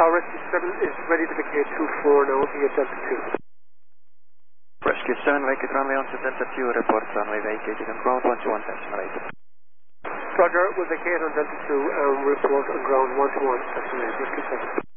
Rescue 7 is ready to vacate 2-4 now via Delta 2. Rescue 7, vacate runway on to Delta 2, report runway vacated on ground 121.8. Roger, we'll vacate on Delta 2 and report on ground 121.8. Rescue 7.